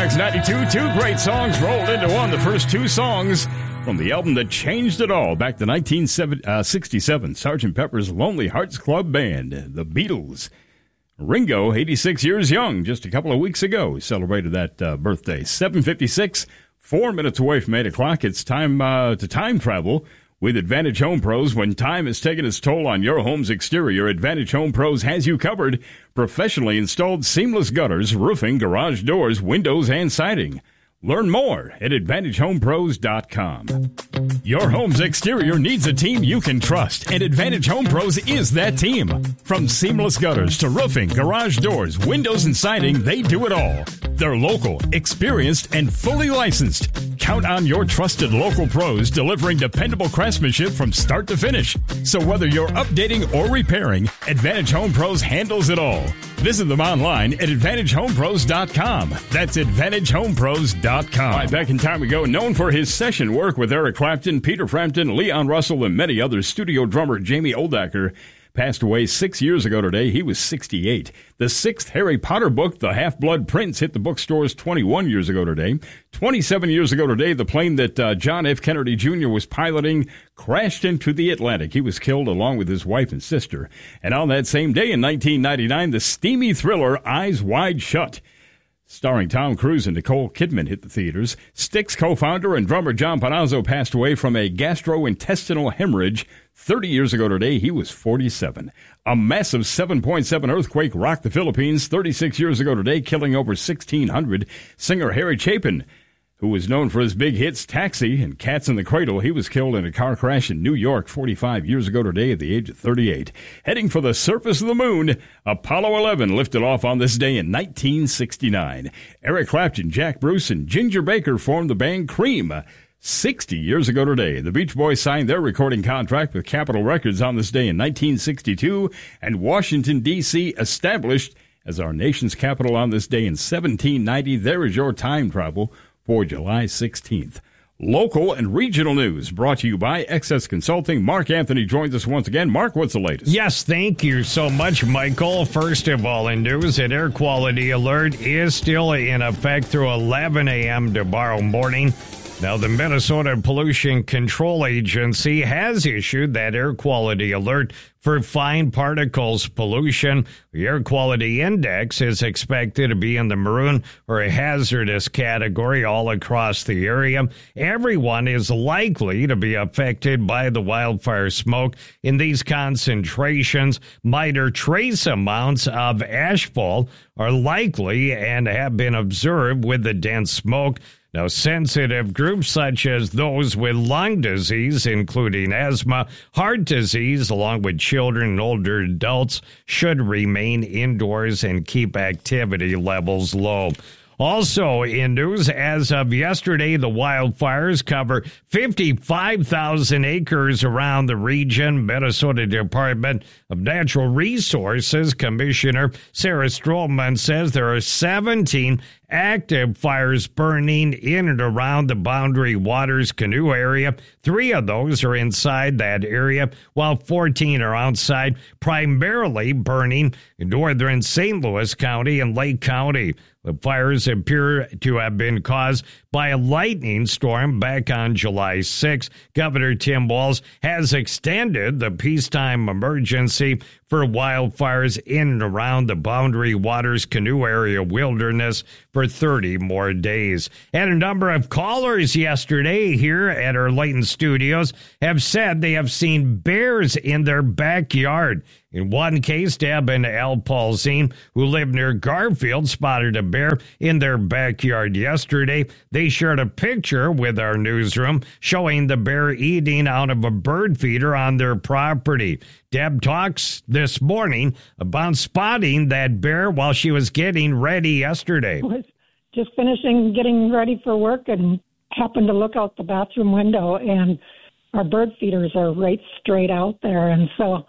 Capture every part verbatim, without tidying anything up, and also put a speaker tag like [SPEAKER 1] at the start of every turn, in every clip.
[SPEAKER 1] X ninety-two, two great songs rolled into one. The first two songs from the album that changed it all back to nineteen sixty-seven, Sergeant Pepper's Lonely Hearts Club Band, the Beatles. Ringo, eighty-six years young, just a couple of weeks ago, celebrated that uh, birthday. seven fifty-six, four minutes away from eight o'clock. It's time uh, to time travel with Advantage Home Pros. When time has taken its toll on your home's exterior, Advantage Home Pros has you covered. Professionally installed seamless gutters, roofing, garage doors, windows, and siding. Learn more at advantage home pros dot com. Your home's exterior needs a team you can trust, and Advantage Home Pros is that team. From seamless gutters to roofing, garage doors, windows, and siding, they do it all. They're local, experienced, and fully licensed. Count on your trusted local pros delivering dependable craftsmanship from start to finish. So whether you're updating or repairing, Advantage Home Pros handles it all. Visit them online at advantage home pros dot com. That's advantage home pros dot com. All right, back in time ago, known for his session work with Eric Clapton, Peter Frampton, Leon Russell, and many others, studio drummer Jamie Oldacker passed away six years ago today. He was sixty-eight. The sixth Harry Potter book, The Half-Blood Prince, hit the bookstores twenty-one years ago today. twenty-seven years ago today, the plane that uh, John F. Kennedy Junior was piloting crashed into the Atlantic. He was killed along with his wife and sister. And on that same day in nineteen ninety-nine, the steamy thriller Eyes Wide Shut, starring Tom Cruise and Nicole Kidman, hit the theaters. Styx co-founder and drummer John Panazzo passed away from a gastrointestinal hemorrhage thirty years ago today. He was forty-seven. A massive seven point seven earthquake rocked the Philippines thirty-six years ago today, killing over sixteen hundred. Singer Harry Chapin, who was known for his big hits Taxi and Cats in the Cradle, he was killed in a car crash in New York forty-five years ago today at the age of thirty-eight. Heading for the surface of the moon, Apollo eleven lifted off on this day in nineteen sixty-nine. Eric Clapton, Jack Bruce, and Ginger Baker formed the band Cream. sixty years ago today, the Beach Boys signed their recording contract with Capitol Records on this day in nineteen sixty-two, and Washington, D C established as our nation's capital on this day in seventeen ninety. There is your time travel for July sixteenth. Local and regional news brought to you by Excess Consulting. Mark Anthony joins us once again. Mark, what's the latest?
[SPEAKER 2] Yes, thank you so much, Michael. First of all, in news, an air quality alert is still in effect through eleven a.m. tomorrow morning. Now, the Minnesota Pollution Control Agency has issued that air quality alert for fine particles pollution. The air quality index is expected to be in the maroon or a hazardous category all across the area. Everyone is likely to be affected by the wildfire smoke. In these concentrations, minor trace amounts of ashfall are likely and have been observed with the dense smoke. Now, sensitive groups such as those with lung disease, including asthma, heart disease, along with children and older adults, should remain indoors and keep activity levels low. Also in news, as of yesterday, the wildfires cover fifty-five thousand acres around the region. Minnesota Department of Natural Resources Commissioner Sarah Stroman says there are seventeen active fires burning in and around the Boundary Waters Canoe area. Three of those are inside that area, while fourteen are outside, primarily burning in northern Saint Louis County and Lake County. The fires appear to have been caused by a lightning storm back on July sixth. Governor Tim Walz has extended the peacetime emergency for wildfires in and around the Boundary Waters Canoe Area Wilderness for thirty more days. And a number of callers yesterday here at our Layton studios have said they have seen bears in their backyard. In one case, Deb and Al Paulzine, who live near Garfield, spotted a bear in their backyard yesterday. They shared a picture with our newsroom showing the bear eating out of a bird feeder on their property. Deb talks this morning about spotting that bear while she was getting ready yesterday.
[SPEAKER 3] I was just finishing getting ready for work and happened to look out the bathroom window, and our bird feeders are right straight out there. And so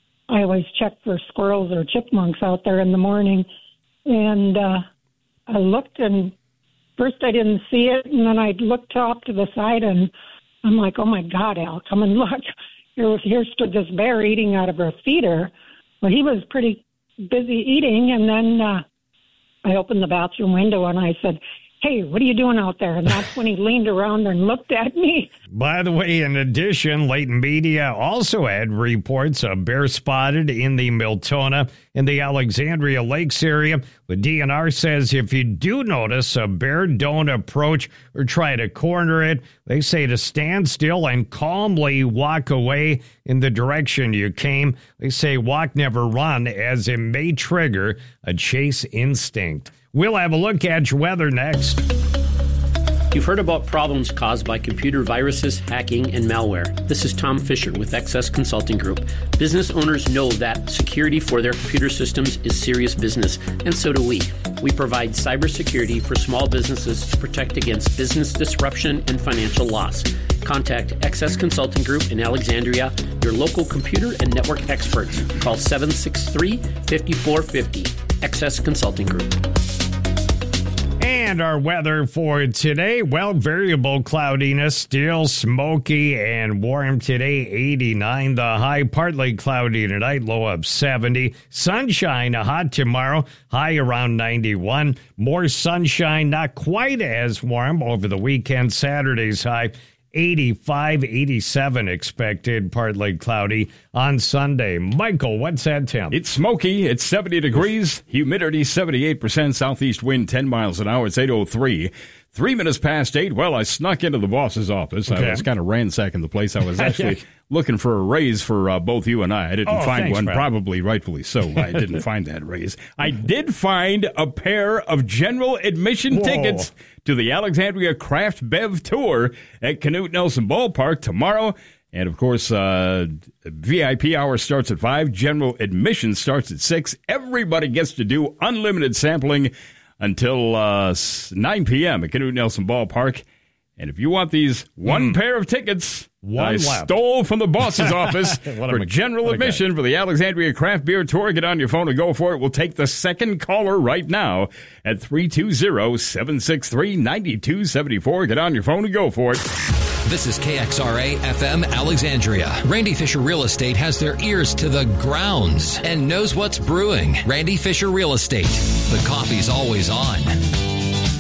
[SPEAKER 3] I always check for squirrels or chipmunks out there in the morning. And uh, I looked, and first I didn't see it, and then I looked off to the side, and I'm like, oh, my God, Al, come and look. Here, here stood this bear eating out of her feeder. Well, he was pretty busy eating, and then uh, I opened the bathroom window, and I said, hey, what are you doing out there? And that's when he leaned around and looked at me.
[SPEAKER 2] By the way, in addition, Layton Media also had reports of bear spotted in the Miltona and the Alexandria Lakes area. The D N R says if you do notice a bear, don't approach or try to corner it. They say to stand still and calmly walk away in the direction you came. They say walk, never run, as it may trigger a chase instinct. We'll have a look at your weather next.
[SPEAKER 4] You've heard about problems caused by computer viruses, hacking, and malware. This is Tom Fisher with X S Consulting Group. Business owners know that security for their computer systems is serious business, and so do we. We provide cybersecurity for small businesses to protect against business disruption and financial loss. Contact X S Consulting Group in Alexandria, your local computer and network experts. Call seven six three, five four five zero. X S Consulting Group.
[SPEAKER 2] And our weather for today, well, variable cloudiness, still smoky and warm today, eighty-nine. The high, partly cloudy tonight, low of seventy. Sunshine, hot tomorrow, high around ninety-one. More sunshine, not quite as warm over the weekend. Saturday's high, eighty-five, eighty-seven expected, partly cloudy on Sunday. Michael, what's that temp?
[SPEAKER 1] It's smoky. It's seventy degrees. Humidity seventy-eight percent. Southeast wind ten miles an hour. It's eight oh three. Three minutes past eight. Well, I snuck into the boss's office. Okay. I was kind of ransacking the place. I was actually looking for a raise for uh, both you and I. I didn't
[SPEAKER 2] oh,
[SPEAKER 1] find
[SPEAKER 2] thanks,
[SPEAKER 1] one,
[SPEAKER 2] Brad.
[SPEAKER 1] probably rightfully so. I didn't find that raise. I did find a pair of general admission
[SPEAKER 2] Whoa.
[SPEAKER 1] tickets to the Alexandria Craft Bev Tour at Canute Nelson Ballpark tomorrow. And, of course, uh, V I P hour starts at five. General admission starts at six. Everybody gets to do unlimited sampling until uh, nine p.m. at Canute Nelson Ballpark. And if you want these one mm. pair of tickets
[SPEAKER 2] one
[SPEAKER 1] I
[SPEAKER 2] left.
[SPEAKER 1] stole from the boss's office for
[SPEAKER 2] a,
[SPEAKER 1] general admission for the Alexandria Craft Beer Tour, get on your phone and go for it. We'll take the second caller right now at three two zero, seven six three, nine two seven four. Get on your phone and go for it.
[SPEAKER 5] This is K X R A F M Alexandria. Randy Fisher Real Estate has their ears to the grounds and knows what's brewing. Randy Fisher Real Estate. The coffee's always on.